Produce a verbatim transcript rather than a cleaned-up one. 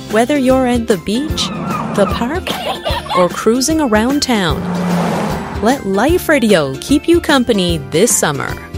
Whether you're at the beach, the park, or cruising around town, let Life Radio keep you company this summer.